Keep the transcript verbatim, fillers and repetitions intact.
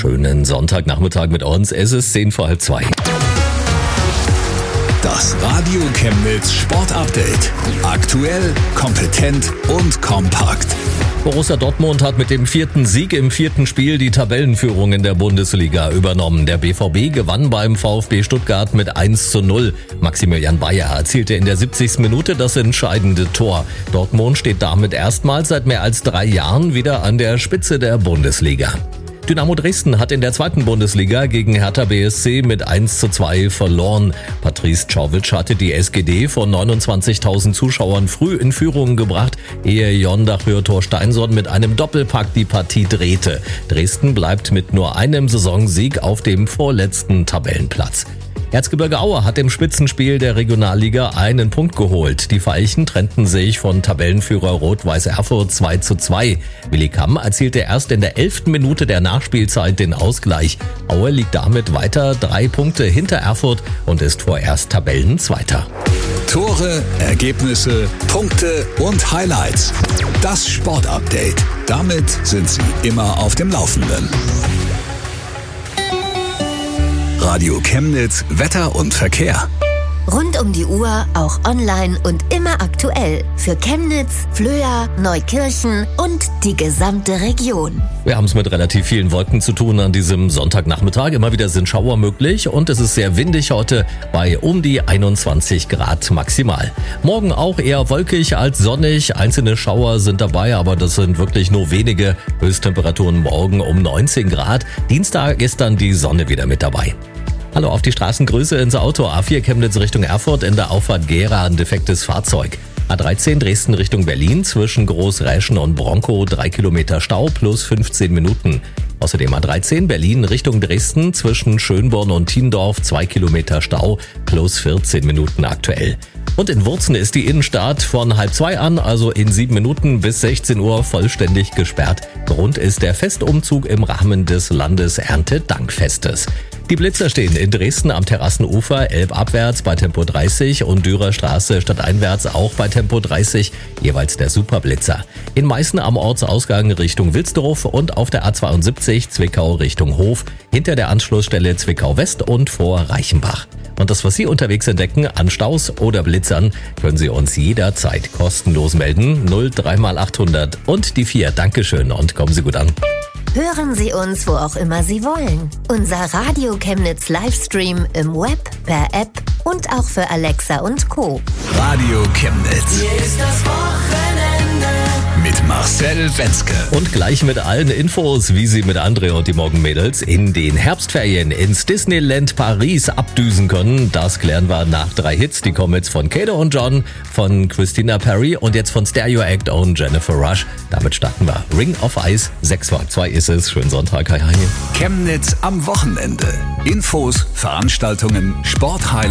Schönen Sonntagnachmittag mit uns. Es ist zehn vor halb zwei. Das Radio Chemnitz Sportupdate. Aktuell, kompetent und kompakt. Borussia Dortmund hat mit dem vierten Sieg im vierten Spiel die Tabellenführung in der Bundesliga übernommen. Der B V B gewann beim VfB Stuttgart mit eins zu null. Maximilian Bayer erzielte in der siebzigsten Minute das entscheidende Tor. Dortmund steht damit erstmals seit mehr als drei Jahren wieder an der Spitze der Bundesliga. Dynamo Dresden hat in der zweiten Bundesliga gegen Hertha B S C mit eins zu zwei verloren. Patrice Czovic hatte die S G D von neunundzwanzigtausend Zuschauern früh in Führung gebracht, ehe Jon Dachür Steinson mit einem Doppelpack die Partie drehte. Dresden bleibt mit nur einem Saisonsieg auf dem vorletzten Tabellenplatz. Erzgebirge Aue hat im Spitzenspiel der Regionalliga einen Punkt geholt. Die Veilchen trennten sich von Tabellenführer Rot-Weiß Erfurt zwei zu zwei. Willi Kamm erzielte erst in der elften Minute der Nachspielzeit den Ausgleich. Aue liegt damit weiter drei Punkte hinter Erfurt und ist vorerst Tabellenzweiter. Tore, Ergebnisse, Punkte und Highlights. Das Sportupdate. Damit sind Sie immer auf dem Laufenden. Radio Chemnitz, Wetter und Verkehr. Rund um die Uhr, auch online und immer aktuell. Für Chemnitz, Flöa, Neukirchen und die gesamte Region. Wir haben es mit relativ vielen Wolken zu tun an diesem Sonntagnachmittag. Immer wieder sind Schauer möglich und es ist sehr windig heute bei um die einundzwanzig Grad maximal. Morgen auch eher wolkig als sonnig. Einzelne Schauer sind dabei, aber das sind wirklich nur wenige. Höchsttemperaturen morgen um neunzehn Grad. Dienstag ist dann die Sonne wieder mit dabei. Hallo, auf die Straßengrüße ins Auto. A vier Chemnitz Richtung Erfurt, in der Auffahrt Gera ein defektes Fahrzeug. A dreizehn Dresden Richtung Berlin, zwischen Großräschen und Bronkow drei Kilometer Stau plus fünfzehn Minuten. Außerdem A dreizehn Berlin Richtung Dresden, zwischen Schönborn und Tiendorf zwei Kilometer Stau plus vierzehn Minuten aktuell. Und in Wurzen ist die Innenstadt von halb zwei an, also in sieben Minuten bis sechzehn Uhr vollständig gesperrt. Grund ist der Festumzug im Rahmen des Landeserntedankfestes. Die Blitzer stehen in Dresden am Terrassenufer, elbabwärts bei Tempo dreißig und Dürerstraße stadteinwärts auch bei Tempo dreißig, jeweils der Superblitzer. In Meißen am Ortsausgang Richtung Wilsdorf und auf der A zweiundsiebzig Zwickau Richtung Hof, hinter der Anschlussstelle Zwickau West und vor Reichenbach. Und das, was Sie unterwegs entdecken an Staus oder Blitzern, können Sie uns jederzeit kostenlos melden. null drei mal achthundert und die vier. Dankeschön und kommen Sie gut an. Hören Sie uns, wo auch immer Sie wollen. Unser Radio Chemnitz Livestream im Web, per App und auch für Alexa und Co. Radio Chemnitz. Hier ist das Wochenende. Mit Marcel Wenzke. Und gleich mit allen Infos, wie Sie mit André und die Morgenmädels in den Herbstferien ins Disneyland Paris abdüsen können. Das klären wir nach drei Hits. Die kommen jetzt von Kato und John, von Christina Perry und jetzt von Stereo Act und Jennifer Rush. Damit starten wir. Ring of Ice, sechs vor zwei ist es. Schönen Sonntag. Hi, hi. Chemnitz am Wochenende. Infos, Veranstaltungen, Sporthighlights.